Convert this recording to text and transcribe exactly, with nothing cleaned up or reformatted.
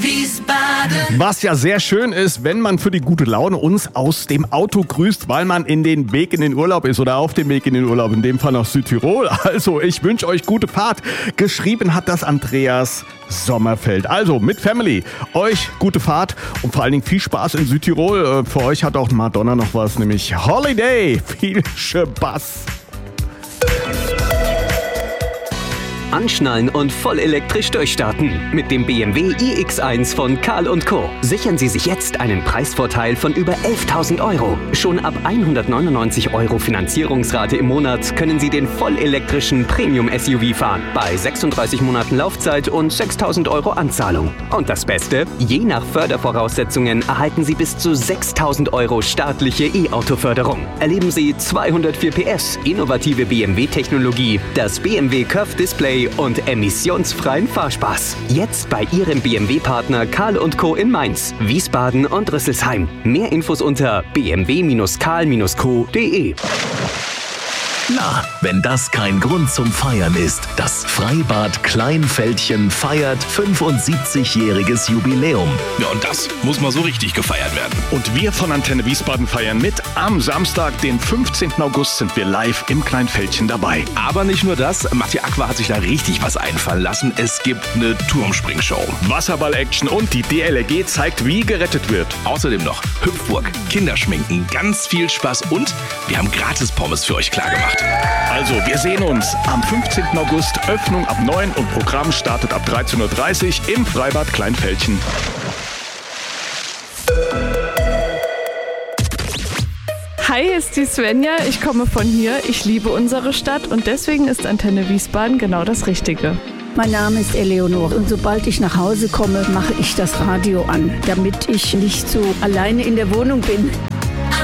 Wiesbaden. Was ja sehr schön ist, wenn man für die gute Laune uns aus dem Auto grüßt, weil man in den Weg in den Urlaub ist oder auf dem Weg in den Urlaub, in dem Fall nach Südtirol. Also, ich wünsche euch gute Fahrt. Geschrieben hat das Andreas Sommerfeld. Also, mit Family, euch gute Fahrt und vor allen Dingen viel Spaß in Südtirol. Für euch hat auch Madonna noch was, nämlich Holiday. Viel Spaß. Anschnallen und voll elektrisch durchstarten. Mit dem B M W i X eins von Karl und Co. Sichern Sie sich jetzt einen Preisvorteil von über elftausend Euro. Schon ab hundertneunundneunzig Euro Finanzierungsrate im Monat können Sie den vollelektrischen Premium-S U V fahren. Bei sechsunddreißig Monaten Laufzeit und sechstausend Euro Anzahlung. Und das Beste? Je nach Fördervoraussetzungen erhalten Sie bis zu sechstausend Euro staatliche E-Auto-Förderung. Erleben Sie zweihundertvier P S, innovative B M W-Technologie, das B M W Curve Display und emissionsfreien Fahrspaß. Jetzt bei Ihrem B M W-Partner Karl und Co. in Mainz, Wiesbaden und Rüsselsheim. Mehr Infos unter b m w karl co punkt de. Na, wenn das kein Grund zum Feiern ist. Das Freibad Kleinfeldchen feiert fünfundsiebzigjähriges Jubiläum. Ja, und das muss mal so richtig gefeiert werden. Und wir von Antenne Wiesbaden feiern mit. Am Samstag, den fünfzehnten August, sind wir live im Kleinfeldchen dabei. Aber nicht nur das, Matja Aqua hat sich da richtig was einfallen lassen. Es gibt eine Turmspringshow. Wasserball-Action und die D L R G zeigt, wie gerettet wird. Außerdem noch Hüpfburg, Kinderschminken, ganz viel Spaß und wir haben gratis Pommes für euch klargemacht. Also, wir sehen uns am fünfzehnten August, Öffnung ab neun und Programm startet ab dreizehn Uhr dreißig im Freibad Kleinfeldchen. Hi, hier ist die Svenja. Ich komme von hier. Ich liebe unsere Stadt und deswegen ist Antenne Wiesbaden genau das Richtige. Mein Name ist Eleonore und sobald ich nach Hause komme, mache ich das Radio an, damit ich nicht so alleine in der Wohnung bin.